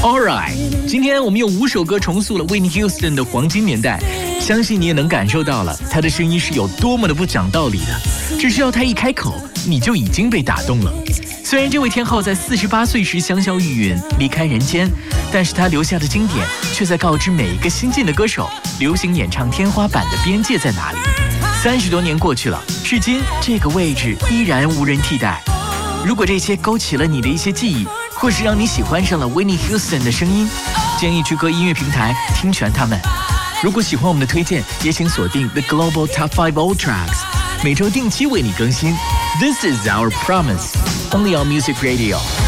Alright， 今天我们用5首歌重塑了 Whitney Houston 的黄金年代，相信你也能感受到了她的声音是有多么的不讲道理的，只需要她一开口，你就已经被打动了。虽然这位天后在48岁时香消玉殒离开人间，但是她留下的经典却在告知每一个新晋的歌手，流行演唱天花板的边界在哪里。30多年过去了，至今这个位置依然无人替代。如果这些勾起了你的一些记忆，或是让你喜欢上了 Whitney Houston 的声音，建议去各音乐平台听全他们。如果喜欢我们的推荐，也请锁定 The Global Top 5 Old Tracks， 每周定期为你更新。This is our promise, only on Music Radio.